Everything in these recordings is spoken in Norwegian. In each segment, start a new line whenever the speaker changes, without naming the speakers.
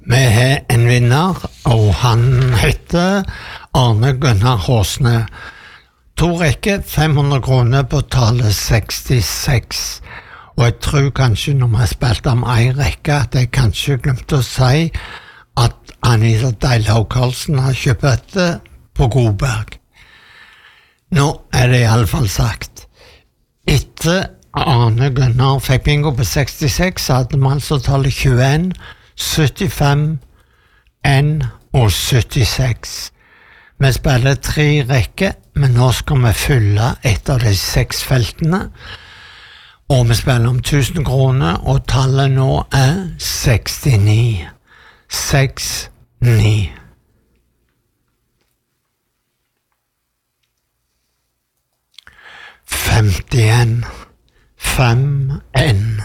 Vi har en vinner, og han heter Arne Gunnar Håsne. 2 rekker, 500 kroner på tallet 66. Og jeg tror kanskje når vi har spilt om 1 rekke, at jeg kanskje glemte å si at Anita Deilhaug Karlsen har kjøpt dette på Godberg. Nå er det i alle fall sagt. Etter Arne Gunnar fikk bingo på 66, så hadde vi altså tallet 21, 75, 1 og 76. Vi spiller 3 rekker, men nå skal vi fylle et av de 6 feltene. Og vi spiller om 1000 kroner, og tallet nå er 69. 69. Femtien, 5, 1.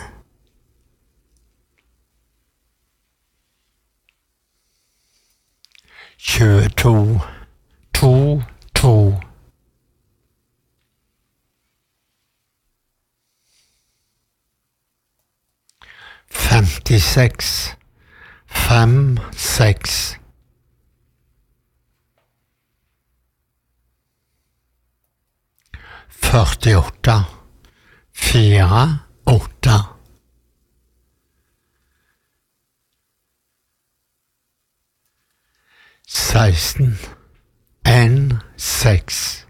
22, 2, 2. 56, 5, 6. 48, 4, 8. 16, 1, 6.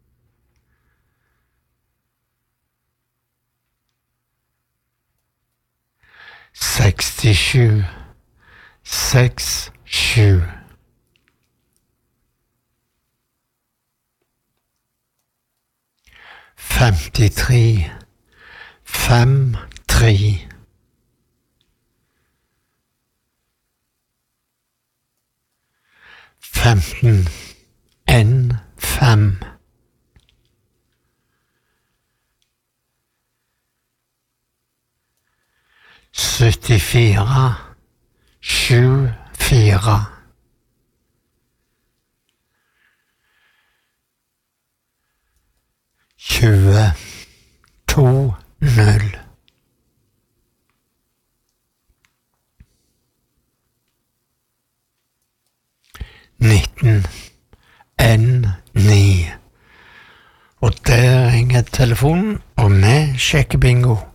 67, 6, 7. 53, 5, 3. 15, 1, 5. 74, 7, 4. 20, 2, 0. 19, 1, 9. Og der ringer telefonen, og vi sjekker bingo.